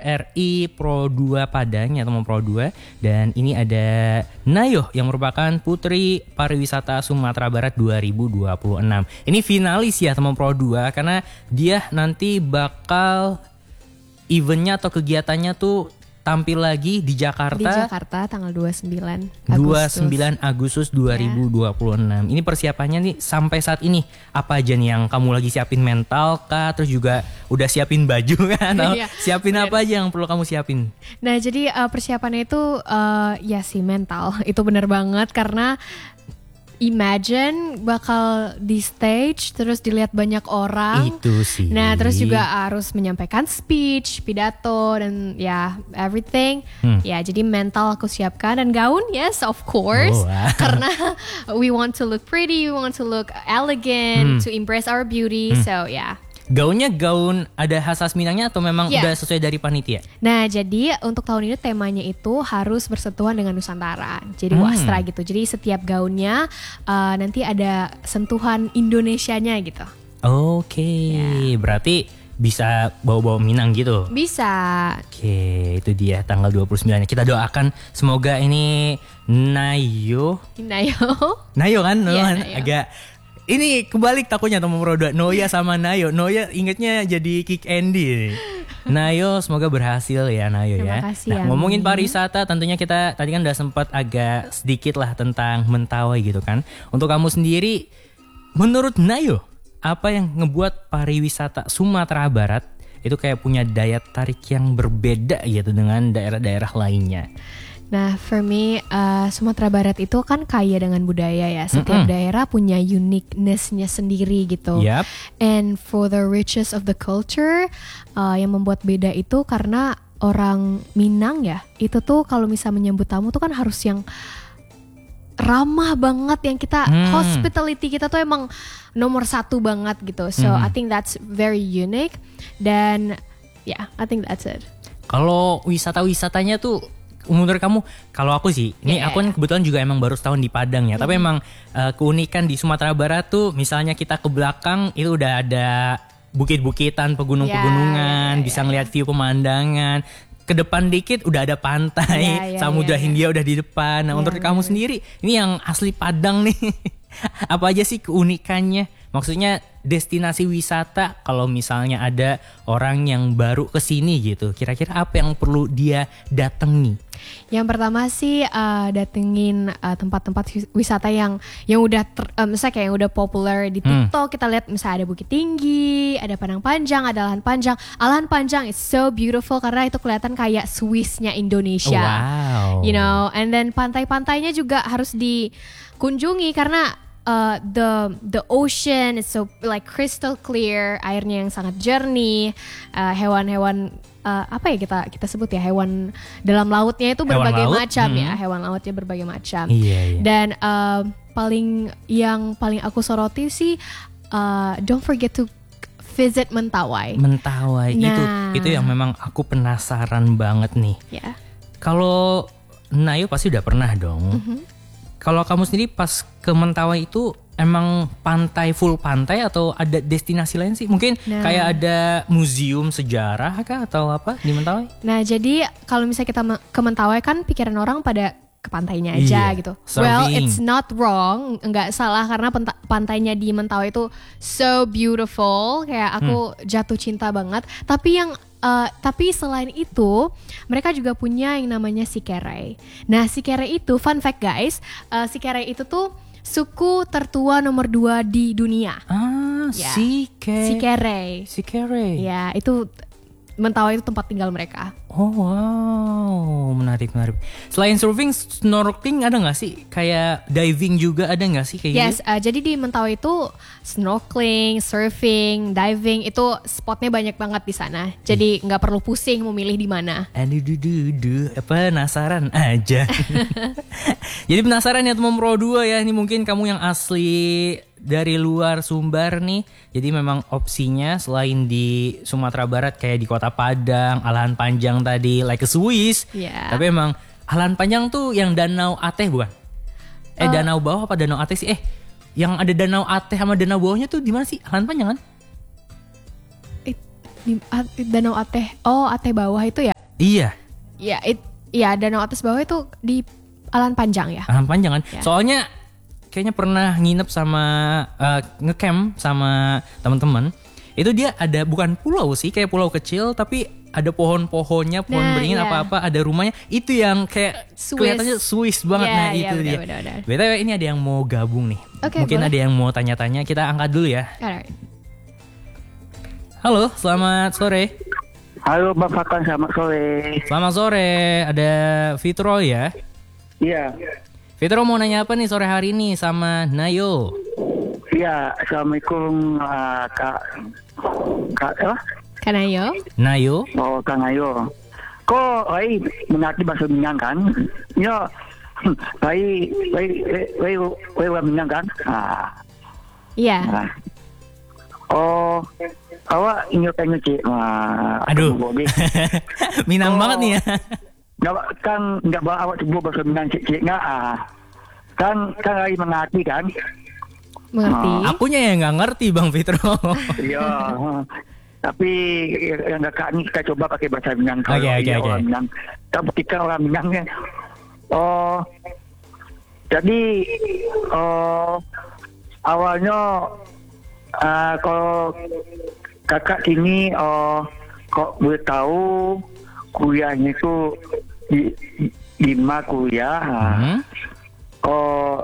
RRI Pro 2 Padang atau Pro 2. Dan ini ada Nayo yang merupakan Putri Pariwisata Sumatera Barat 2026. Ini finalis ya teman Pro 2 karena dia nanti bakal eventnya atau kegiatannya tuh tampil lagi di Jakarta. Di Jakarta tanggal 29 Agustus 2026. Ini persiapannya nih sampai saat ini apa aja nih yang kamu lagi siapin, mental kah? Terus juga udah siapin baju kan? Siapin apa aja yang perlu kamu siapin? Nah jadi persiapannya itu ya sih mental. Itu benar banget karena imagine bakal di stage terus dilihat banyak orang. Itu sih. Nah terus juga harus menyampaikan speech, pidato dan ya everything. Ya jadi mental aku siapkan dan gaun yes of course. Karena we want to look pretty, we want to look elegant, to embrace our beauty. So yeah. Gaunnya gaun ada khas Minangnya atau memang udah sesuai dari panitia? Nah jadi untuk tahun ini temanya itu harus bersentuhan dengan Nusantara. Jadi wastra gitu. Jadi setiap gaunnya nanti ada sentuhan Indonesianya gitu. Oke, berarti bisa bawa-bawa Minang gitu? Bisa. Oke, itu dia tanggal 29. Kita doakan semoga ini Nayo kan? Nayo. Agak ini kebalik takutnya teman Pro 2. Noya sama Nayo. Noya ingetnya jadi Kick Andy. Nayo semoga berhasil ya Nayo. Terima kasih, ngomongin pariwisata tentunya kita tadi kan udah sempat agak sedikit lah tentang Mentawai gitu kan. Untuk kamu sendiri menurut Nayo apa yang ngebuat pariwisata Sumatera Barat itu kayak punya daya tarik yang berbeda gitu dengan daerah-daerah lainnya? Nah, for me, Sumatera Barat itu kan kaya dengan budaya ya. Setiap daerah punya uniqueness-nya sendiri gitu. Yep. And for the richest of the culture, yang membuat beda itu karena orang Minang ya, itu tuh kalau misalnya menyambut tamu tuh kan harus yang ramah banget, yang kita hospitality kita tuh emang nomor satu banget gitu. So I think that's very unique. Dan yeah, I think that's it. Kalau wisatanya tuh menurut kamu, kalau aku sih, ini aku kan kebetulan juga emang baru setahun di Padang ya. Tapi emang keunikan di Sumatera Barat tuh, misalnya kita ke belakang itu udah ada bukit-bukitan, pegunungan, bisa ngeliat view pemandangan. Ke depan dikit udah ada pantai, Samudra Hindia udah di depan. Nah menurut kamu sendiri, ini yang asli Padang nih, apa aja sih keunikannya? Maksudnya destinasi wisata kalau misalnya ada orang yang baru kesini gitu, kira-kira apa yang perlu dia datangi? Yang pertama sih datengin tempat-tempat wisata yang udah misalnya kayak yang udah populer di TikTok. Kita lihat misalnya ada Bukit Tinggi, ada Padang Panjang, ada Alahan Panjang. Alahan Panjang is so beautiful karena itu kelihatan kayak Swissnya Indonesia. Wow. You know, and then pantai-pantainya juga harus dikunjungi karena the ocean is so like crystal clear, airnya yang sangat jernih, hewan-hewan apa ya kita sebut ya, hewan dalam lautnya itu berbagai macam ya, hewan lautnya berbagai macam. Dan yang paling aku soroti sih don't forget to visit Mentawai. Itu yang memang aku penasaran banget nih. Kalau Nayo pasti udah pernah dong. Kalau kamu sendiri pas ke Mentawai itu emang full pantai atau ada destinasi lain sih? Mungkin kayak ada museum sejarah kah atau apa di Mentawai? Nah jadi kalau misalnya kita ke Mentawai kan pikiran orang pada ke pantainya aja gitu. Surfing. Well it's not wrong, nggak salah karena pantainya di Mentawai itu so beautiful, kayak aku jatuh cinta banget. Tapi selain itu, mereka juga punya yang namanya Sikerei. Nah, Sikerei itu, fun fact guys, Sikerei itu tuh suku tertua nomor 2 di dunia. Sikerei. Ya, itu Mentawai itu tempat tinggal mereka. Oh wow, menarik. Selain surfing, snorkeling ada nggak sih? Kayak diving juga ada nggak sih kayak gitu? Jadi di Mentawai itu snorkeling, surfing, diving itu spotnya banyak banget di sana. Jadi nggak perlu pusing mau milih di mana. Penasaran aja. Jadi penasaran ya teman Pro 2 ya. Ini mungkin kamu yang asli dari luar Sumbar nih. Jadi memang opsinya selain di Sumatera Barat kayak di Kota Padang, Alahan Panjang tadi, like a Swiss. Tapi emang Alahan Panjang tuh yang Danau Ateh bukan? Danau Bawah apa Danau Ateh sih? Yang ada Danau Ateh sama Danau Bawahnya tuh di mana sih? Alahan Panjang kan? Danau Ateh. Oh, Ateh Bawah itu ya? Iya. Ya, danau atas bawah itu di Alan Panjang ya. Alam panjang kan. Ya. Soalnya kayaknya pernah nginep sama ngecamp sama teman-teman. Itu dia ada bukan pulau sih, kayak pulau kecil tapi ada pohon-pohonnya, pohon Nah, beringin iya. apa-apa, ada rumahnya. Itu yang kayak Swiss. kelihatannya Swiss banget. Iya, Nah, iya, itu dia. benar. BTW ini ada yang mau gabung nih. Oke, Mungkin boleh. ada yang mau tanya-tanya, kita angkat dulu ya. Alright. Halo, selamat sore. Halo Bang Fakon, selamat sore. Selamat sore, ada Fitro ya. Iya, Fitro mau nanya apa nih sore hari ini sama Nayo? iya. Assalamualaikum Kak apa? Kanayo. Nayo? Oh, Kang Ayo. Kok mengerti bahasa Minang kan? Ya, orang Minang kan? Iya. Nah. Oh, awak ingat cik. Aduh. Minang Oh. banget nih ya. Nggak bawa awak coba bahasa Minang cik nggak? Kan lagi mengerti kan? Mengerti. Akunya yang nggak ngerti Bang Fitro. Iya. Tapi yang kakak ini kita coba pakai bahasa Minang. Oke. Orang Minang. Kita buktikan orang Minangnya. Oh, jadi awalnya kalau kakak sini kok boleh tahu kuliahnya itu lima kuliah. Hmm? Oh,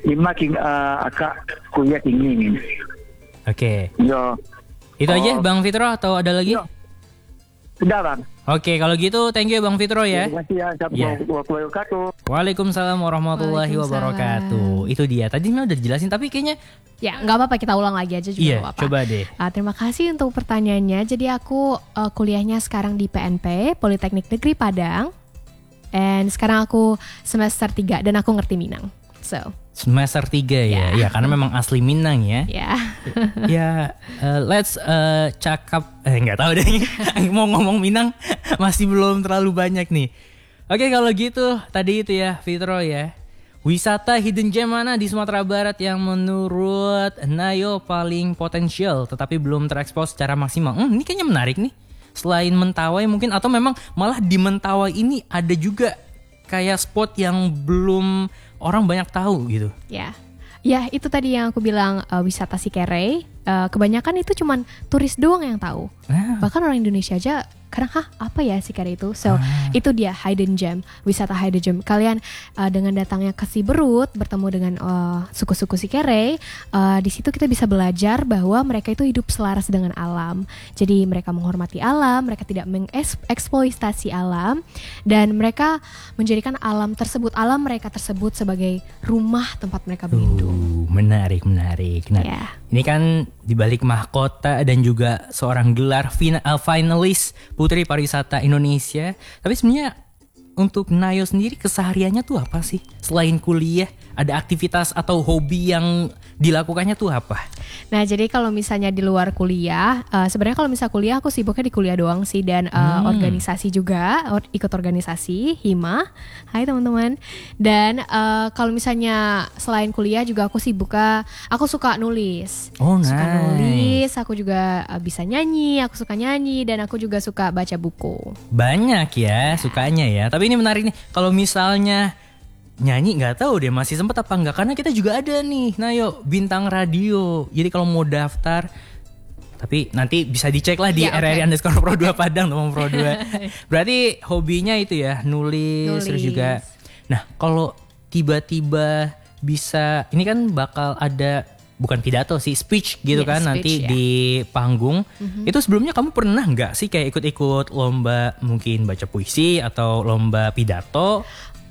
akak kuliah tinggi. Oke. Ya. Itu aja Oh. Bang Fitro atau ada lagi? Iya. Sudah Bang. Oke, kalau gitu thank you Bang Fitro ya. Terima kasih ya. Iya. Assalamualaikum wabarakatuh. Waalaikumsalam warahmatullahi Waalaikumsalam. wabarakatuh. Itu dia. Tadi udah dijelasin tapi kayaknya Ya, nggak apa-apa, kita ulang lagi aja juga iya, nggak apa-apa. coba deh. Terima kasih untuk pertanyaannya. Jadi aku kuliahnya sekarang di PNP, Politeknik Negeri Padang. And sekarang aku semester 3 dan aku ngerti Minang. So, Semester 3 ya. Ya. Ya, karena memang asli Minang ya. ya. Ya, let's cakap nggak tahu deh. Mau ngomong Minang masih belum terlalu banyak nih. Oke, kalau gitu tadi itu ya Fitro ya. Wisata hidden gem mana di Sumatera Barat yang menurut Nayo paling potensial tetapi belum terekspos secara maksimal? Ini kayaknya menarik nih. Selain Mentawai mungkin atau memang malah di Mentawai ini ada juga kayak spot yang belum orang banyak tahu gitu. Ya, itu tadi yang aku bilang wisata Sikere. Kebanyakan itu cuman turis doang yang tahu. Bahkan orang Indonesia aja kadang apa ya Sikere itu. So, itu dia hidden gem, wisata hidden gem. Kalian dengan datangnya ke Siberut bertemu dengan suku-suku Sikere, di situ kita bisa belajar bahwa mereka itu hidup selaras dengan alam. Jadi mereka menghormati alam, mereka tidak mengeksploitasi alam dan mereka menjadikan alam mereka tersebut sebagai rumah tempat mereka berlindung. Menarik. Nah, Ya. ini kan dibalik mahkota dan juga seorang gelar finalis Putri Pariwisata Indonesia. Tapi sebenarnya untuk Nayo sendiri kesehariannya tuh apa sih? Selain kuliah, ada aktivitas atau hobi yang dilakukannya tuh apa? Nah, jadi kalau misalnya di luar kuliah, sebenarnya kalau misal kuliah aku sibuknya di kuliah doang sih dan organisasi juga, ikut organisasi Hima. Hai teman-teman. Dan kalau misalnya selain kuliah juga aku suka nulis. Oh, nice. Suka nulis, aku juga bisa nyanyi, aku suka nyanyi dan aku juga suka baca buku. Banyak ya sukanya ya. Tapi ini menarik nih. Kalau misalnya nyanyi nggak tahu deh masih sempet apa enggak karena kita juga ada nih Nayo bintang radio. Jadi kalau mau daftar tapi nanti bisa dicek lah di Ya, oke. RRI_Pro2 Padang teman Pro 2. Berarti hobinya itu ya nulis terus juga. Nah, kalau tiba-tiba bisa ini kan bakal ada bukan pidato sih speech gitu Ya, kan speech, nanti ya. di panggung. Itu sebelumnya kamu pernah nggak sih kayak ikut-ikut lomba mungkin baca puisi atau lomba pidato?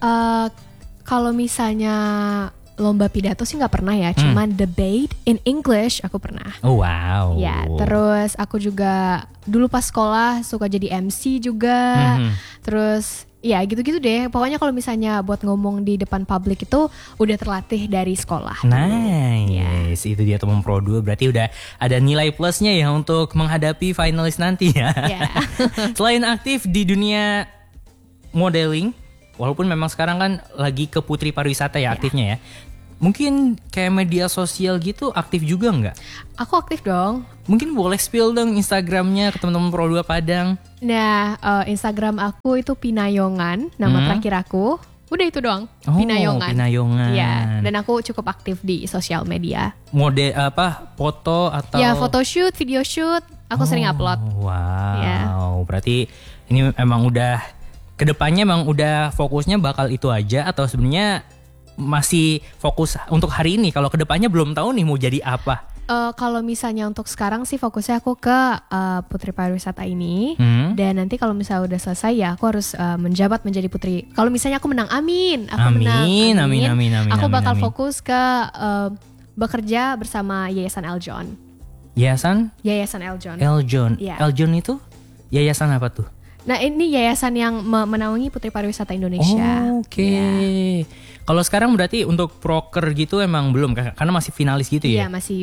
Kalau misalnya lomba pidato sih nggak pernah ya, cuman debate in English aku pernah. Oh wow. Ya, terus aku juga dulu pas sekolah suka jadi MC juga. Terus ya gitu-gitu deh. Pokoknya kalau misalnya buat ngomong di depan publik itu udah terlatih dari sekolah. Nice, itu dia teman Pro 2 berarti udah ada nilai plusnya ya untuk menghadapi finalis nanti ya. Ya. Selain aktif di dunia modeling, walaupun memang sekarang kan lagi ke Putri Pariwisata ya aktifnya ya. Mungkin kayak media sosial gitu aktif juga nggak? Aku aktif dong. Mungkin boleh spill dong Instagramnya ke teman-teman Pro 2 Padang. Nah, Instagram aku itu Pinayongan, nama terakhir aku. Udah itu doang, Oh, Pinayongan. Pinayongan. Iya, dan aku cukup aktif di sosial media. Mode apa? Foto atau? Ya, photoshoot, video shoot, aku sering upload. Wow, Ya. berarti ini emang udah kedepannya emang udah fokusnya bakal itu aja atau sebenarnya masih fokus untuk hari ini? Kalau kedepannya belum tahu nih mau jadi apa? Kalau misalnya untuk sekarang sih fokusnya aku ke Putri Pariwisata ini. Dan nanti kalau misalnya udah selesai ya aku harus menjabat menjadi putri. Kalau misalnya aku menang, amin. Aku menang, amin. Aku bakal amin. fokus ke bekerja bersama Yayasan Eljon. Yayasan Eljon. Eljon. Iya. Eljon itu yayasan apa tuh? Nah, ini yayasan yang menaungi Putri Pariwisata Indonesia. Oke. Iya. Kalau sekarang berarti untuk proker gitu emang belum karena masih finalis gitu ya? Iya, masih